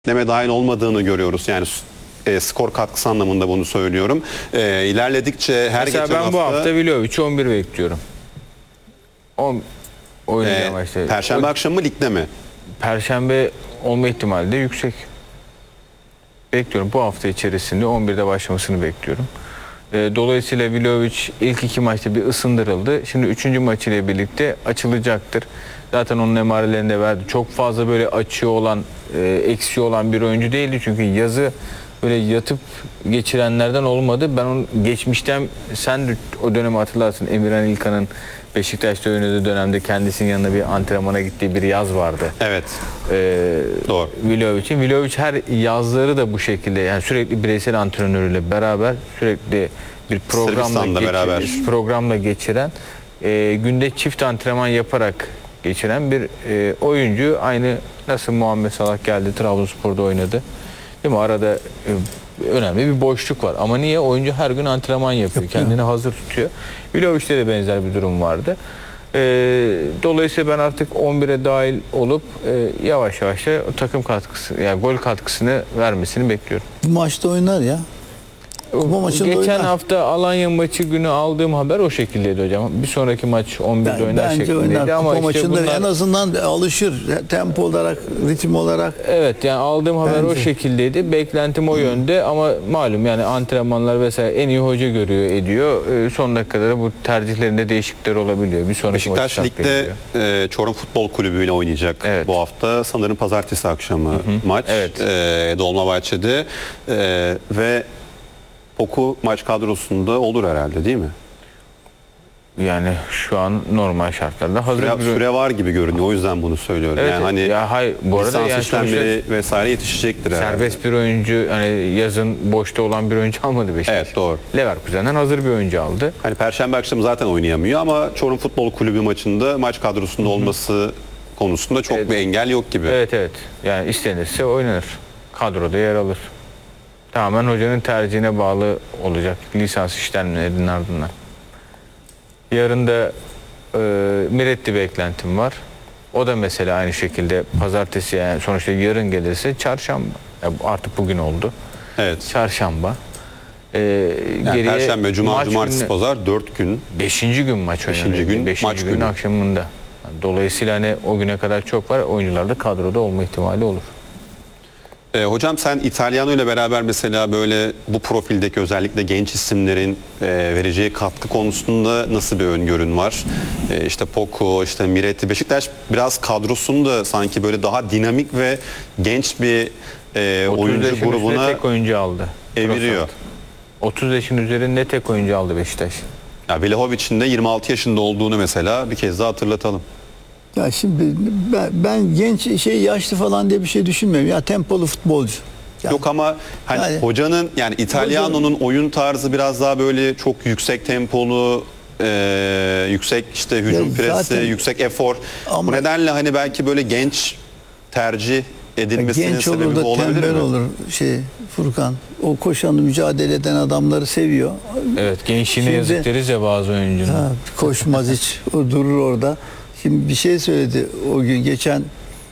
Deme dahil olmadığını görüyoruz. Yani skor katkısı anlamında bunu söylüyorum. İlerledikçe her mesela geçen ben bu hafta Vlahovic'i 11 bekliyorum. Oynayacağım işte. Perşembe akşamı mı ligde mi? Perşembe olma ihtimali de yüksek. Bekliyorum. Bu hafta içerisinde 11'de başlamasını bekliyorum. Dolayısıyla Vlahovic ilk iki maçta bir ısındırıldı. Şimdi 3. maç ile birlikte açılacaktır. Zaten onun emarelerini de verdi. Çok fazla böyle açığı olan, eksiği olan bir oyuncu değildi. Çünkü yazı böyle yatıp geçirenlerden olmadı. Ben onun geçmişten, sen de o dönemi hatırlarsın. Emirhan İlkan'ın Beşiktaş'ta oynadığı dönemde kendisinin yanına bir antrenmana gittiği bir yaz vardı. Evet. Doğru. Vlahovic'in. Vlahovic her yazları da bu şekilde, yani sürekli bireysel antrenörüyle beraber, sürekli bir programla geçiren, günde çift antrenman yaparak geçiren bir oyuncu. Aynı nasıl Muhammed Salah geldi Trabzonspor'da oynadı. Değil mi? Arada önemli bir boşluk var. Ama niye? Oyuncu her gün antrenman yapıyor. Kendini hazır tutuyor. Vlahovic'te de benzer bir durum vardı. Dolayısıyla ben artık 11'e dahil olup yavaş yavaş da takım katkısı, yani gol katkısını vermesini bekliyorum. Bu maçta oynar ya. Geçen hafta Alanya maçı günü aldığım haber o şekildeydi hocam. Bir sonraki maç 11'de oynar şeklindeydi. Oynar. Ama Kupa işte maçında bunlar, en azından alışır. Tempo olarak, ritim olarak. evet, yani aldığım haber o şekildeydi. Beklentim o yönde ama malum yani antrenmanlar vesaire en iyi hoca görüyor, ediyor. Son dakikada da bu tercihlerinde değişiklikler olabiliyor. Bir sonraki Beşiktaş Lig'de Çorum Futbol Kulübü ile oynayacak bu hafta. Sanırım pazartesi akşamı maç. Evet. Dolmabahçe'de ve Poku maç kadrosunda olur herhalde, değil mi? Yani şu an normal şartlarda hazır süre var gibi görünüyor. O yüzden bunu söylüyorum. Evet, yani hani ya hayır, bu arada lisans yani işlemleri vesaire yetişecektir herhalde. serbest bir oyuncu, hani yazın boşta olan bir oyuncu almadı Beşiktaş. Evet, doğru. Leverkusen'den hazır bir oyuncu aldı. Hani Perşembe akşamı zaten oynayamıyor ama Çorum Futbol Kulübü maçında maç kadrosunda olması konusunda çok bir engel yok gibi. Evet. Yani istenirse oynanır. Kadroda yer alır. Tamamen hocanın tercihine bağlı olacak lisans işlemlerinin ardından. Yarın da Miretti beklentim var. O da mesela aynı şekilde pazartesi, yani sonuçta yarın gelirse çarşamba. Artık bugün oldu. Evet. Çarşamba. Yani Perşembe, Cuma, Cumartesi, Pazar 4 gün. 5. gün maç oynanıyor. 5. günün akşamında. Yani dolayısıyla hani o güne kadar çok var. Oyuncular da kadroda olma ihtimali olur. Hocam sen İtalyano ile beraber mesela böyle bu profildeki özellikle genç isimlerin vereceği katkı konusunda nasıl bir öngörün var? İşte Poku, işte Miretti, Beşiktaş biraz kadrosunu sanki böyle daha dinamik ve genç bir oyuncu grubuna tek oyuncu aldı. Eviriyor. 30 yaşın üzerinde tek oyuncu aldı Beşiktaş. Ya Vlahovic'in de 26 yaşında olduğunu mesela bir kez daha hatırlatalım. Ya şimdi ben genç yaşlı falan diye bir şey düşünmüyorum. Ya tempolu futbolcu. Yani, yok ama hani hocanın, yani İtalyano'nun oyun tarzı biraz daha böyle çok yüksek tempolu, yüksek işte hücum presi, yüksek efor. Bu nedenle hani belki böyle genç tercih edilmesinin sebebi bu olabilir mi? Genç olur Furkan. O koşanı, mücadele eden adamları seviyor. Evet, gençliğine yazık deriz ya bazı oyuncunun. Koşmaz hiç. O durur orada. Şimdi bir şey söyledi o gün, geçen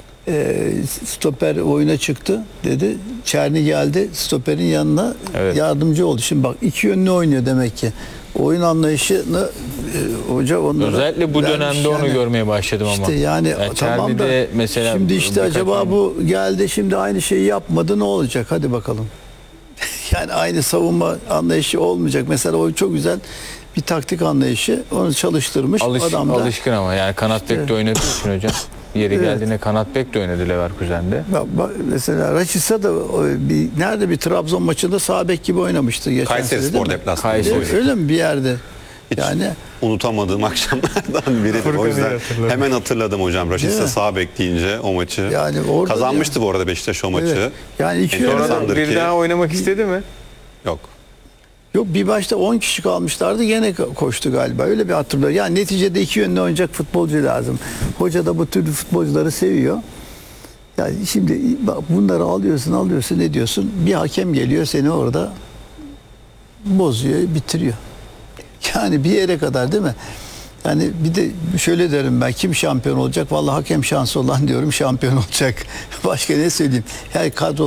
stoper oyuna çıktı dedi. Çerni geldi stoperin yanına, yardımcı oldu. Şimdi bak, iki yönlü oynuyor demek ki. Oyun anlayışını hoca onlara özellikle bu dönemde onu görmeye başladım ama. İşte yani tamam da mesela şimdi işte acaba bu geldi şimdi aynı şeyi yapmadı, ne olacak? Hadi bakalım. Yani aynı savunma anlayışı olmayacak. Mesela o çok güzel bir taktik anlayışı, onu çalıştırmış adam da. Alışkın ama yani kanat bekte oynadığı için hocam. Yeri geldiğinde kanat bek de oynadı Leverkusen'de. Mesela Rashica da nerede bir Trabzon maçında sağ bek gibi oynamıştı geçen sene. Kayserispor deplasmanında. Öyle mi bir yerde? Hiç unutamadığım akşamlardan biridir. O yüzden hemen hatırladım hocam. Rashica sağ bek deyince o maçı. Yani kazanmıştı bu arada Beşiktaş o maçı. Evet. Yani sonra bir daha oynamak istedi mi? Yok. Yok, bir başta 10 kişi kalmışlardı, gene koştu galiba. Öyle bir hatırlıyorum. Yani neticede iki yönlü oynayacak futbolcu lazım. Hoca da bu tür futbolcuları seviyor. Yani şimdi bunları alıyorsun ne diyorsun? Bir hakem geliyor, seni orada bozuyor, bitiriyor. Yani bir yere kadar, değil mi? Yani bir de şöyle derim ben, kim şampiyon olacak? Vallahi hakem şansı olan diyorum şampiyon olacak. Başka ne söyleyeyim? Her kadro